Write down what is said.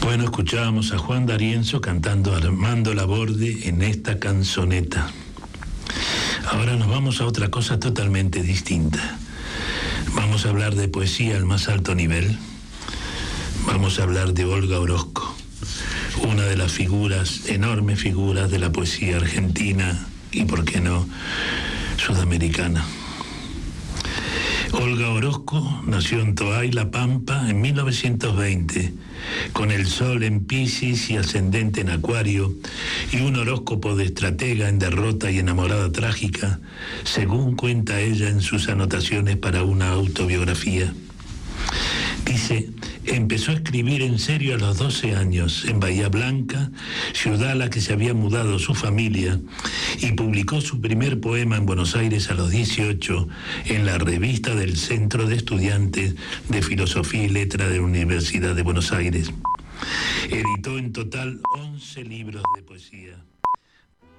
Bueno, escuchábamos a Juan D'Arienzo cantando Armando Laborde en esta canzoneta. Ahora nos vamos a otra cosa totalmente distinta. Vamos a hablar de poesía al más alto nivel. Vamos a hablar de Olga Orozco, una de las figuras, enormes figuras de la poesía argentina y, por qué no, sudamericana. Olga Orozco nació en Toay, La Pampa, en 1920, con el sol en Piscis y ascendente en Acuario, y un horóscopo de estratega en derrota y enamorada trágica, según cuenta ella en sus anotaciones para una autobiografía. Dice, empezó a escribir en serio a los 12 años en Bahía Blanca, ciudad a la que se había mudado su familia, y publicó su primer poema en Buenos Aires a los 18 en la revista del Centro de Estudiantes de Filosofía y Letra de la Universidad de Buenos Aires. Editó en total 11 libros de poesía.